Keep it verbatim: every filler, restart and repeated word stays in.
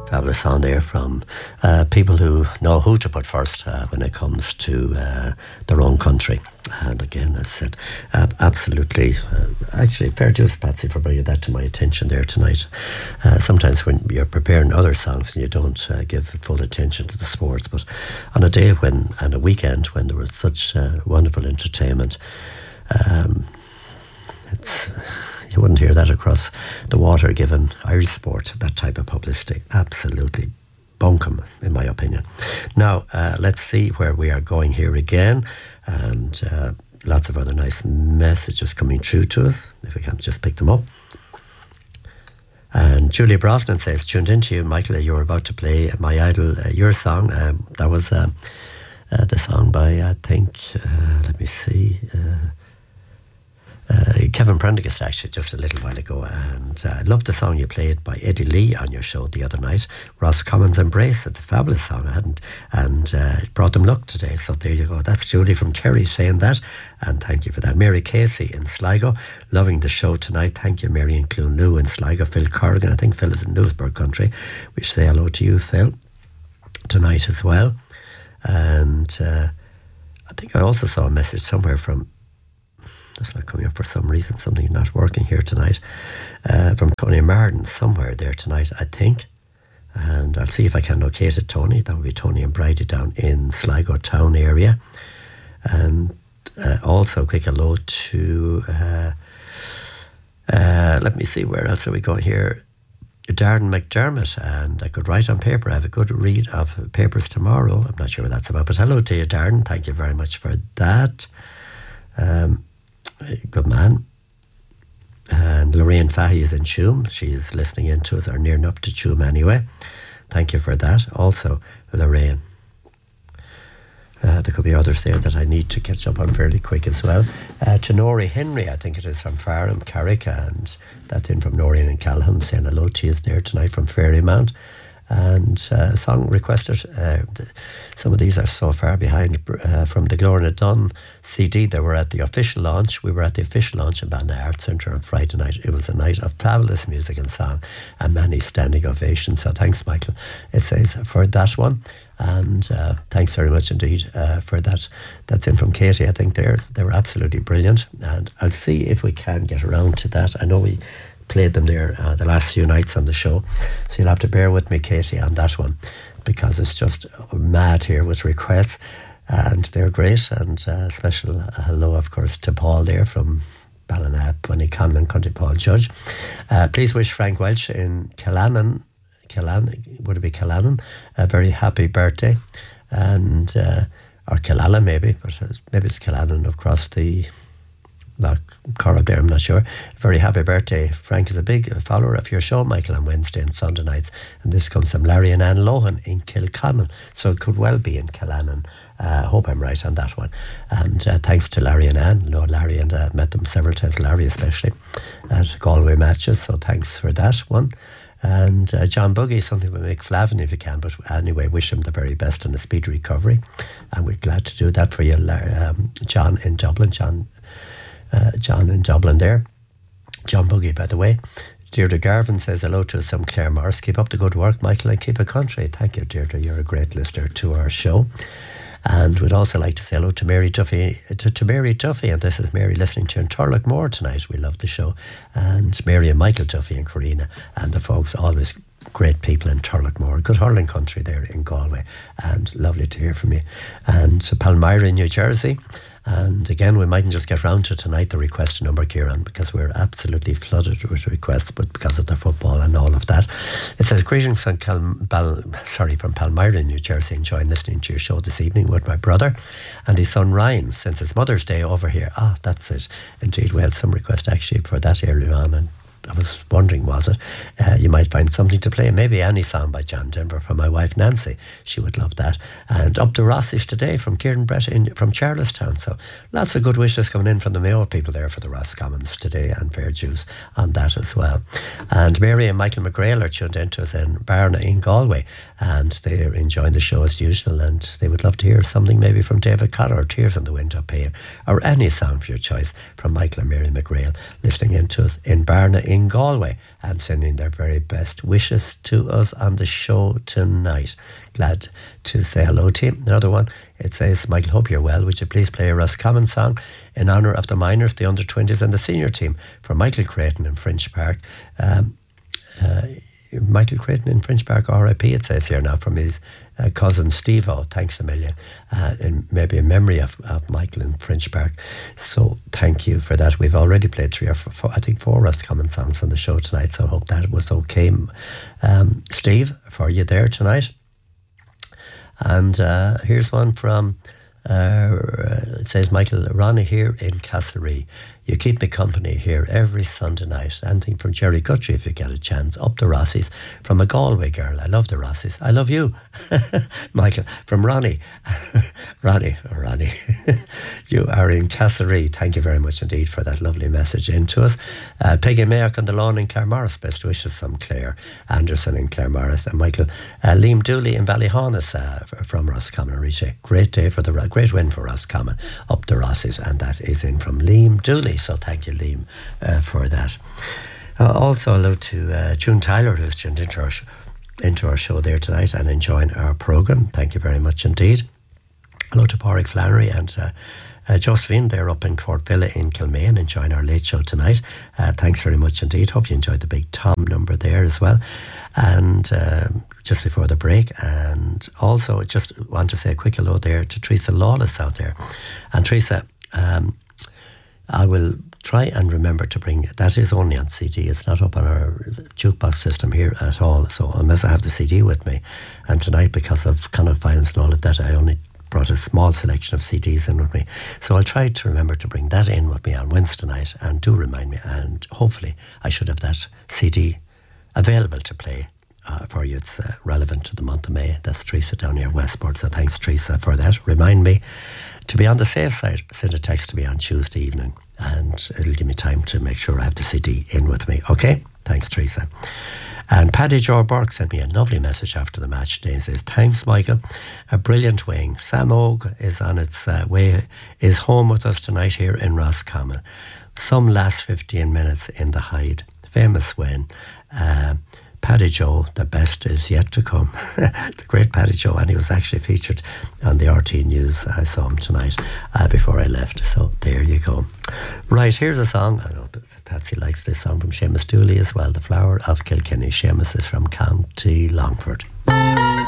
Fabulous song there from uh, people who know who to put first uh, when it comes to uh, their own country. And again, as I said, uh, absolutely, uh, actually, fair dues, Patsy, for bringing that to my attention there tonight. Uh, sometimes when you're preparing other songs and you don't uh, give full attention to the sports, but on a day when, and a weekend when there was such uh, wonderful entertainment, um, it's... you wouldn't hear that across the water, given Irish sport that type of publicity. Absolutely bunkum, in my opinion. Now, uh, let's see where we are going here again. And uh, lots of other nice messages coming through to us, if we can just pick them up. And Julia Brosnan says, tuned into you, Michael, you were about to play My Idol, uh, your song. Um, that was uh, uh, the song by, I think, uh, let me see... Uh, Uh, Kevin Prendergast, actually, just a little while ago, and uh, I loved the song you played by Eddie Lee on your show the other night. Ross Commons Embrace, it's a fabulous song, I hadn't, and uh, it brought them luck today, so there you go. That's Julie from Kerry saying that, and thank you for that. Mary Casey in Sligo, loving the show tonight. Thank you, Mary in Clunloo in Sligo. Phil Corrigan, I think Phil is in Newsburg country. We say hello to you, Phil, tonight as well. And uh, I think I also saw a message somewhere from, that's not coming up for some reason, something not working here tonight, uh, from Tony Martin somewhere there tonight, I think. And I'll see if I can locate it, Tony. That would be Tony and Bridie down in Sligo town area. And uh, also quick hello to, uh, uh, let me see, where else are we going here? Darren McDermott, and I could write on paper. I have a good read of papers tomorrow. I'm not sure what that's about, but hello to you, Darren. Thank you very much for that. Um, Good man. And Lorraine Fahy is in Tuam. She's listening in to us, or near enough to Tuam anyway. Thank you for that. Also, Lorraine. Uh, there could be others there that I need to catch up on fairly quick as well. Uh, to Nori Henry, I think it is from Fareham, Carrick, and that's in from Noreen and Calhoun saying hello to you there tonight from Fairymount. And uh, song requested, uh, some of these are so far behind, uh, from the Glorna Dunn C D. They were at the official launch. We were at the official launch in Banda Arts Centre on Friday night. It was a night of fabulous music and song and many standing ovations. So thanks, Michael, it says, for that one. And uh, thanks very much indeed uh, for that. That's in from Katie. I think they're, they were absolutely brilliant. And I'll see if we can get around to that. I know we played them there uh, the last few nights on the show, so you'll have to bear with me, Katie, on that one, because it's just mad here with requests, and they're great. And uh, special hello, of course, to Paul there from Ballina, Bunnyconn and Country Paul Judge. Uh, please wish Frank Welch in Killannon, Killannon, would it be Killannon, a very happy birthday, and uh, or Killala maybe, but maybe it's Killannon across the Loch Corrib there, I'm not sure. Very happy birthday. Frank is a big follower of your show, Michael, on Wednesday and Sunday nights. And this comes from Larry and Ann Lohan in Kilcannon. So it could well be in Killannon. I uh, hope I'm right on that one. And uh, thanks to Larry and Ann. I know Larry, and I uh, met them several times, Larry especially, at Galway matches. So thanks for that one. And uh, John Buggy, something with Mick Flavin if you can, but anyway, wish him the very best and a speedy recovery. And we're glad to do that for you, um, John in Dublin. John Uh, John in Dublin there. John Buggy, by the way. Deirdre Garvin says hello to some Claire Morris. Keep up the good work, Michael, and keep it country. Thank you, Deirdre. You're a great listener to our show. And we'd also like to say hello to Mary Duffy, to, to Mary Duffy, and this is Mary listening to in Turlockmore tonight. We love the show. And Mary and Michael Duffy and Karina and the folks, always great people in Turlockmore. Good hurling country there in Galway, and lovely to hear from you. And Palmyra in New Jersey. And again, we mightn't just get round to tonight the request number, Kieran, because we're absolutely flooded with requests, but because of the football and all of that. It says, greetings from, Cal- Bal- sorry, from Palmyra in New Jersey. Enjoying listening to your show this evening with my brother and his son Ryan, since it's Mother's Day over here. Ah, that's it. Indeed, we had some request actually for that earlier on, and I was wondering, was it? Uh, you might find something to play. Maybe any song by John Denver from my wife Nancy. She would love that. And up to Rossish today from Kieran Brett in, from Charlestown. So lots of good wishes coming in from the Mayo people there for the Ross Commons today, and fair dues on that as well. And Mary and Michael McGrail are tuned in to us in Barna in Galway, and they're enjoying the show as usual, and they would love to hear something maybe from David Connor or Tears on the Wind Up Here, or any song for your choice from Michael and Mary McGrail listening in to us in Barna in Galway and sending their very best wishes to us on the show tonight. Glad to say hello to you. Another one, it says, Michael, hope you're well. Would you please play a Roscommon song in honour of the minors, the under twenties and the senior team for Michael Creighton in French Park? Um, uh, Michael Creighton in French Park, R I P, it says here now, from his uh, cousin Steve-O. Thanks a million. Uh, and maybe in memory of, of Michael in French Park. So thank you for that. We've already played three or four, I think four Roscommon songs on the show tonight, so I hope that was okay. Um, Steve, for you there tonight. And uh, here's one from, uh, it says, Michael, Ronnie here in Castlereagh. You keep me company here every Sunday night. Anything from Jerry Guthrie if you get a chance. Up the Rossies. From a Galway girl. I love the Rossies. I love you. Michael. From Ronnie. Ronnie. Ronnie. You are in Castlereagh. Thank you very much indeed for that lovely message into us. Uh, Peggy Mayock on the lawn in Claremorris. Best wishes from Claire Anderson in Claremorris. And Michael uh, Liam Dooley in Ballyhaunis uh, from Roscommon. Riche. Great day for the great win for Roscommon. Up the Rossies. And that is in from Liam Dooley. So thank you, Liam, uh, for that. Uh, also, hello to uh, June Tyler, who's tuned into our, sh- into our show there tonight and enjoying our programme. Thank you very much indeed. Hello to Pádraig Flannery and uh, uh, Josephine. They're up in Court Villa in Kilmaine enjoying our late show tonight. Uh, thanks very much indeed. Hope you enjoyed the Big Tom number there as well. And uh, just before the break. And also, just want to say a quick hello there to Teresa Lawless out there. And Teresa, um, I will try and remember to bring, that is only on C D, it's not up on our jukebox system here at all, so unless I have the C D with me. And tonight, because of kind of violence and all of that, I only brought a small selection of C Ds in with me. So I'll try to remember to bring that in with me on Wednesday night, and do remind me, and hopefully I should have that C D available to play uh, for you. It's uh, relevant to the month of May. That's Teresa down here Westport, so thanks Teresa for that. Remind me to be on the safe side. Send a text to me on Tuesday evening and it'll give me time to make sure I have the C D in with me. Okay? Thanks, Teresa. And Paddy Joe Burke sent me a lovely message after the match today and says, thanks, Michael. A brilliant wing. Sam Og is on its uh, way, is home with us tonight here in Roscommon. Some last fifteen minutes in the Hyde. Famous win. Uh, Paddy Joe, the best is yet to come. The great Paddy Joe, and he was actually featured on the R T News. I saw him tonight uh, before I left, so there you go. Right, here's a song. I know Patsy likes this song from Seamus Dooley as well, The Flower of Kilkenny. Seamus is from County Longford.